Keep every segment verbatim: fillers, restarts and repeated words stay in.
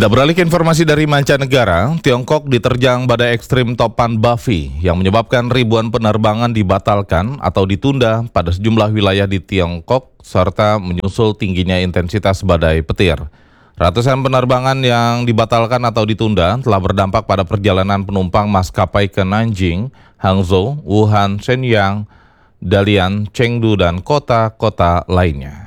Kita beralih ke informasi dari mancanegara. Tiongkok diterjang badai ekstrim topan Bavi yang menyebabkan ribuan penerbangan dibatalkan atau ditunda pada sejumlah wilayah di Tiongkok serta menyusul tingginya intensitas badai petir. Ratusan penerbangan yang dibatalkan atau ditunda telah berdampak pada perjalanan penumpang maskapai ke Nanjing, Hangzhou, Wuhan, Shenyang, Dalian, Chengdu, dan kota-kota lainnya.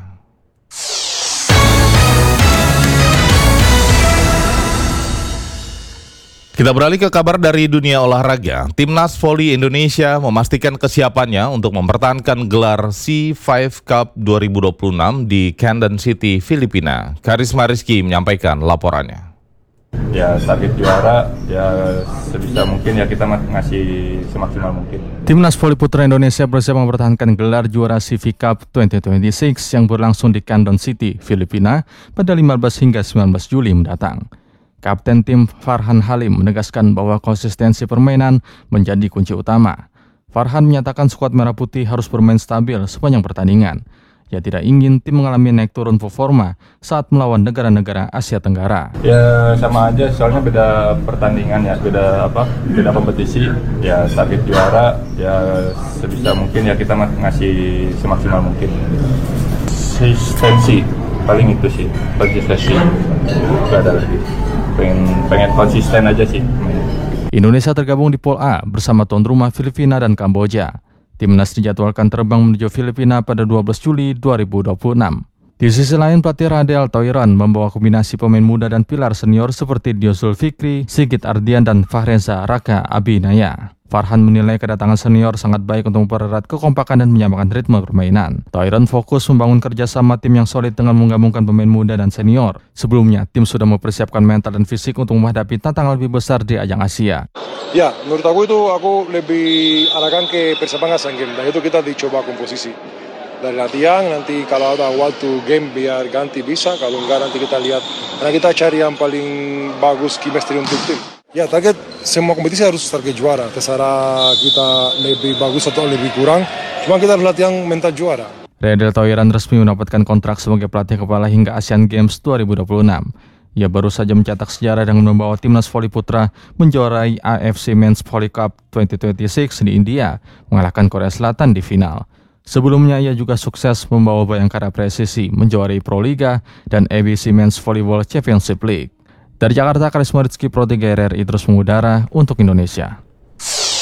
Kita beralih ke kabar dari dunia olahraga. Timnas Voli Indonesia memastikan kesiapannya untuk mempertahankan gelar C lima Cup dua ribu dua puluh enam di Camden City, Filipina. Karisma Rizky menyampaikan laporannya. Ya, target juara ya sebisa mungkin ya kita ngasih semaksimal mungkin. Timnas Voli Putra Indonesia bersiap mempertahankan gelar juara C V Cup dua ribu dua puluh enam yang berlangsung di Camden City, Filipina pada lima belas hingga sembilan belas Juli mendatang. Kapten tim Farhan Halim menegaskan bahwa konsistensi permainan menjadi kunci utama. Farhan menyatakan skuad Merah Putih harus bermain stabil sepanjang pertandingan. Ia tidak ingin tim mengalami naik turun performa saat melawan negara-negara Asia Tenggara. Ya sama aja, soalnya beda pertandingan ya, beda apa, beda kompetisi. Ya target juara ya sebisa mungkin ya kita ngasih semaksimal mungkin. Konsistensi paling itu sih, konsistensi nggak ada lagi. Pengen, pengen konsisten aja sih. Indonesia tergabung di Pool A bersama tuan rumah Filipina dan Kamboja. Timnas dijadwalkan terbang menuju Filipina pada dua belas Juli dua ribu dua puluh enam. Di sisi lain, pelatih Radel Toiran membawa kombinasi pemain muda dan pilar senior seperti Dio Zulfikri, Sigit Ardian, dan Fahreza Raka Abinaya. Farhan menilai kedatangan senior sangat baik untuk mempererat kekompakan dan menyamakan ritme permainan. Toiran fokus membangun kerjasama tim yang solid dengan menggabungkan pemain muda dan senior. Sebelumnya, tim sudah mempersiapkan mental dan fisik untuk menghadapi tantangan lebih besar di ajang Asia. Ya, menurut aku itu aku lebih arahkan ke persiapan Asian Games, dan itu kita dicoba komposisi. Dari latihan, nanti kalau ada waktu game biar ganti bisa, kalau enggak nanti kita lihat. Karena kita cari yang paling bagus chemistry untuk tim. Ya, target semua kompetisi harus target juara. Terserah kita lebih bagus atau lebih kurang, cuma kita harus latihan mental juara. Radel Toiran resmi mendapatkan kontrak sebagai pelatih kepala hingga Asian Games dua ribu dua puluh enam. Ia baru saja mencetak sejarah dengan membawa timnas voli putra menjuarai A F C Men's Volley Cup dua ribu dua puluh enam di India, mengalahkan Korea Selatan di final. Sebelumnya ia juga sukses membawa Bayangkara Presisi menjuarai Pro Liga dan A B C Men's Volleyball Championship League. Dari Jakarta, Karisma Rizky, Pro tiga R R I terus mengudara untuk Indonesia.